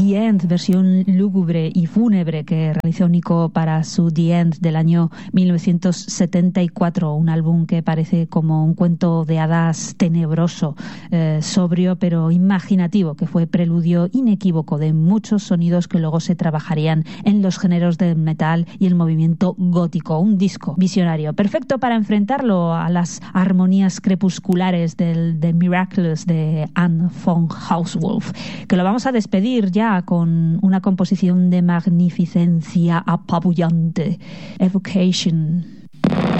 The End, versión lúgubre y fúnebre que realizó Nico para su The End del año 1974, un álbum que parece como un cuento de hadas tenebroso, sobrio pero imaginativo, que fue preludio inequívoco de muchos sonidos que luego se trabajarían en los géneros del metal y el movimiento gótico. Un disco visionario, perfecto para enfrentarlo a las armonías crepusculares del The Miraculous de Anne von Hauswolf, que lo vamos a despedir ya con una composición de magnificencia apabullante, Evocation.